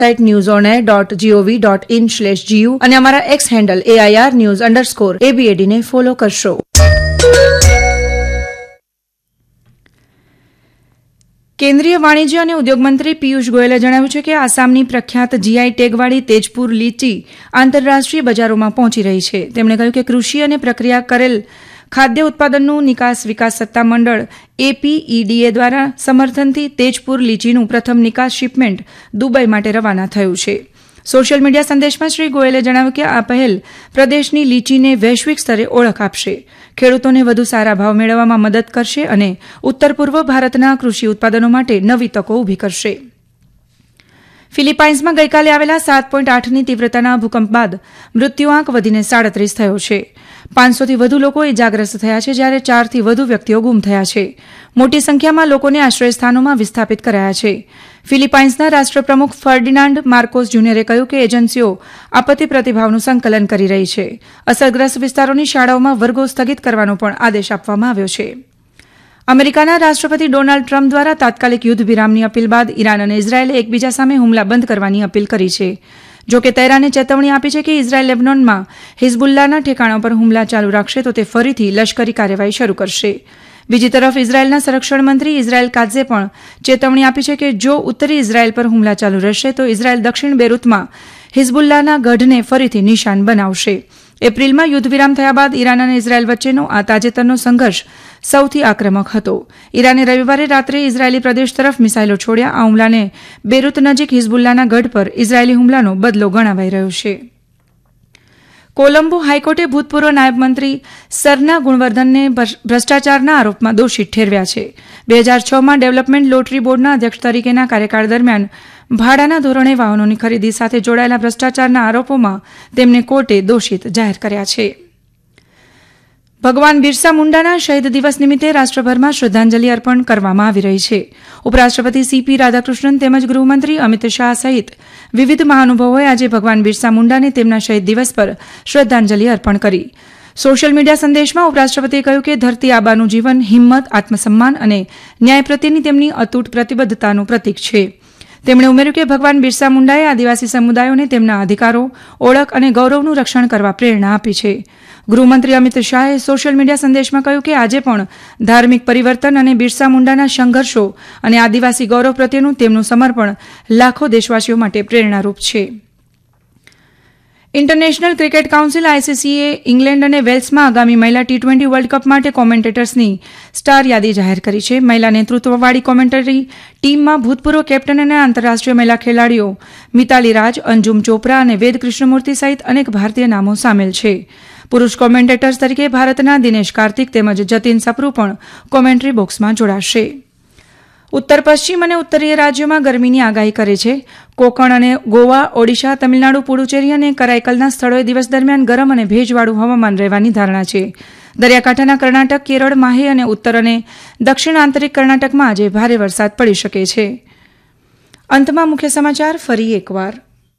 newsonair.gov.in/gu અને અમારા x handle AIR_news_ABAD ને ફોલો કરશો. કેન્દ્રીય વાણિજ્ય અને ઉદ્યોગ મંત્રી પિયુષ ગોયલે જણાવ્યું છે કે આસામની પ્રખ્યાત GI ટેગવાળી તેજપુર લીચી આંતરરાષ્ટ્રીય બજારોમાં પહોંચી રહી છે. તેમણે કહ્યું કે કૃષિ અને પ્રક્રિયા કરેલ ખાદ્ય ઉત્પાદનનું નિકાસ વિકાસ સત્તામંડળ APEDA દ્વારા સમર્થનથી તેજપુર લીચીનું પ્રથમ નિકાસ શિપમેન્ટ દુબઈ માટે રવાના થયું છે. સોશિયલ મીડિયા સંદેશમાં શ્રી ગોયલે જણાવ્યું કે આ પહેલ પ્રદેશની લીચીને વૈશ્વિક સ્તરે ઓળખ આપશે, ખેડૂતોને વધુ સારા ભાવ મેળવવામાં મદદ કરશે અને ઉત્તર પૂર્વ ભારતના કૃષિ ઉત્પાદનો માટે નવી તકો ઊભી કરશે. ફિલિપાઇન્સમાં ગઈકાલે આવેલા 7.8ની તીવ્રતાના ભૂકંપ બાદ મૃત્યુઆંક વધીને 37 થયો છે. 500થી વધુ લોકો ઇજાગ્રસ્ત થયા છે, જ્યારે 4થી વધુ વ્યક્તિઓ ગુમ થયા છે. મોટી સંખ્યામાં લોકોને આશ્રયસ્થાનોમાં વિસ્થાપિત કરાયા છે. ફિલિપાઇન્સના રાષ્ટ્રપ્રમુખ ફર્ડિનાન્ડ માર્કોસ જુનિયરે કહ્યું કે એજન્સીઓ આપત્તિ પ્રતિભાવનું સંકલન કરી રહી છે. અસરગ્રસ્ત વિસ્તારોની શાળાઓમાં વર્ગો સ્થગિત કરવાનો પણ આદેશ આપવામાં આવ્યો છે. અમેરિકાના રાષ્ટ્રપતિ ડોનાલ્ડ ટ્રમ્પ દ્વારા તાત્કાલિક યુદ્ધ વિરામની અપીલ બાદ ઈરાન અને ઇઝરાયેલે એકબીજા સામે હુમલા બંધ કરવાની અપીલ કરી છે. જોકે તહેરાને ચેતવણી આપી છે કે ઇઝરાયેલ લેબનોનમાં હિઝબુલ્લાના ઠેકાણા પર હુમલા ચાલુ રાખશે તો તે ફરીથી લશ્કરી કાર્યવાહી શરૂ કરશે. બીજી તરફ ઇઝરાયેલના સંરક્ષણ મંત્રી ઇઝરાયેલ કાત્ઝે પણ ચેતવણી આપી છે કે જો ઉત્તરી ઇઝરાયેલ પર હુમલા ચાલુ રહેશે તો ઇઝરાયેલ દક્ષિણ બેરૂતમાં હિઝબુલ્લાના ગઢને ફરીથી નિશાન બનાવશે. એપ્રિલમાં યુદ્ધ વિરામ થયા બાદ ઈરાન અને ઇઝરાયેલ વચ્ચેનો આ તાજેતરનો સંઘર્ષ સૌથી આક્રમક હતો. ઈરાને રવિવારે રાત્રે ઇઝરાયેલી પ્રદેશ તરફ મિસાઇલો છોડ્યા. આ હુમલાને બેરૂત નજીક હિઝબુલ્લાના ગઢ પર ઇઝરાયેલી હુમલાનો બદલો ગણાવાઈ રહ્યો છે. કોલંબો હાઈકોર્ટે ભૂતપૂર્વ નાયબ મંત્રી સરના ગુણવર્ધનને ભ્રષ્ટાચારના આરોપમાં દોષિત ઠેરવ્યા છે. 2006માં ડેવલપમેન્ટ લોટરી બોર્ડના અધ્યક્ષ તરીકેના કાર્યકાળ દરમિયાન ભાડાના ધોરણે વાહનોની ખરીદી સાથે જોડાયેલા ભ્રષ્ટાચારના આરોપોમાં તેમને કોર્ટે દોષિત જાહેર કર્યા છે. ભગવાન બિરસા મુંડાના શહીદ દિવસ નિમિત્તે રાષ્ટ્રભરમાં શ્રદ્ધાંજલિ અર્પણ કરવામાં આવી રહી છે. ઉપરાષ્ટ્રપતિ CP રાધાકૃષ્ણન તેમજ ગૃહમંત્રી અમિત શાહ સહિત વિવિધ મહાનુભાવોએ આજે ભગવાન બિરસા મુંડાને તેમના શહીદ દિવસ પર શ્રદ્ધાંજલિ અર્પણ કરી. સોશિયલ મીડિયા સંદેશમાં ઉપરાષ્ટ્રપતિએ કહ્યું કે ધરતી આબાનું જીવન હિંમત, આત્મસન્માન અને ન્યાય પ્રત્યેની તેમની અતૂટ પ્રતિબદ્ધતાનું પ્રતીક છે. તેમણે ઉમેર્યું કે ભગવાન બિરસા મુંડાએ આદિવાસી સમુદાયોને તેમના અધિકારો, ઓળખ અને ગૌરવનું રક્ષણ કરવા પ્રેરણા આપી છે. ગૃહમંત્રી અમિત શાહે સોશિયલ મીડિયા સંદેશમાં કહ્યું કે આજે પણ ધાર્મિક પરિવર્તન અને બિરસા મુંડાના સંઘર્ષો અને આદિવાસી ગૌરવ પ્રત્યેનું તેમનું સમર્પણ લાખો દેશવાસીઓ માટે પ્રેરણારૂપ છે. ઇન્ટરનેશનલ ક્રિકેટ કાઉન્સિલ ICCએ ઇંગ્લેન્ડ અને વેલ્સમાં આગામી મહિલા T20 વર્લ્ડ કપ માટે કોમેન્ટેટર્સની સ્ટાર યાદી જાહેર કરી છે. મહિલા નેતૃત્વવાળી કોમેન્ટરી ટીમમાં ભૂતપૂર્વ કેપ્ટન અને આંતરરાષ્ટ્રીય મહિલા ખેલાડીઓ મિતાલી રાજ, અંજુમ ચોપરા અને વેદ કૃષ્ણમૂર્તિ સહિત અનેક ભારતીય નામો સામેલ છે. પુરુષ કોમેન્ટેટર્સ તરીકે ભારતના દિનેશ કાર્તિક તેમજ જતીન સપ્રુ પણ કોમેન્ટ્રી બોક્સમાં જોડાશે. ઉત્તર પશ્ચિમ અને ઉત્તરીય રાજ્યોમાં ગરમીની આગાહી કરે છે. કોકણ અને ગોવા, ઓડિશા, તમિલનાડુ, પુડુચેરી અને કરાઈકલના સ્થળોએ દિવસ દરમિયાન ગરમ અને ભેજવાળું હવામાન રહેવાની ધારણા છે. દરિયાકાંઠાના કર્ણાટક, કેરળ, માહે અને ઉત્તર અને દક્ષિણ આંતરિક કર્ણાટકમાં આજે ભારે વરસાદ પડી શકે છે. અંતમાં મુખ્ય સમાચાર ફરી એકવાર.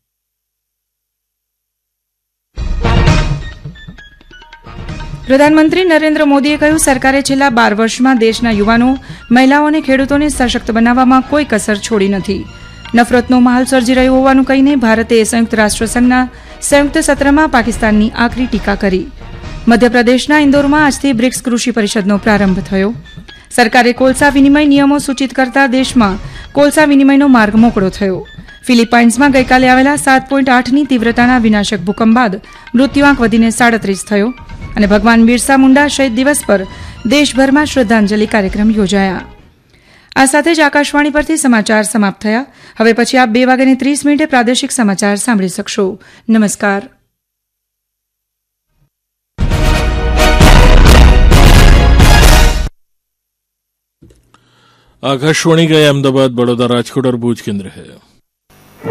પ્રધાનમંત્રી નરેન્દ્ર મોદીએ કહ્યું, સરકારે છેલ્લા 12 વર્ષમાં દેશના યુવાનો, મહિલાઓ અને ખેડૂતોને સશક્ત બનાવવામાં કોઈ કસર છોડી નથી. નફરતનો માહોલ સર્જી રહ્યો હોવાનું કહીને ભારતે સંયુક્ત રાષ્ટ્રસંઘના સંયુક્ત સત્રમાં પાકિસ્તાનની આકરી ટીકા કરી. મધ્યપ્રદેશના ઇન્દોરમાં આજથી બ્રિક્સ કૃષિ પરિષદનો પ્રારંભ થયો. સરકારે કોલસા વિનિમય નિયમો સૂચિત કરતા દેશમાં કોલસા વિનિમયનો માર્ગ મોકળો થયો. ફિલિપાઇન્સમાં ગઈકાલે આવેલા 7.8ની તીવ્રતાના વિનાશક ભૂકંપ બાદ મૃત્યુઆંક વધીને 37 થયો. અને ભગવાન બિરસા મુંડા શહીદ દિવસ પર દેશભરમાં શ્રદ્ધાંજલિ કાર્યક્રમ યોજાયા. આ સાથે જ આકાશવાણી પરથી સમાચાર સમાપ્ત થયા. હવે પછી આપ 2:30 પ્રાદેશિક સમાચાર સાંભળી શકશો. નમસ્કાર. आकाशवाणी का अहमदाबाद, बड़ौदा, राजकोट और भूज केंद्र है.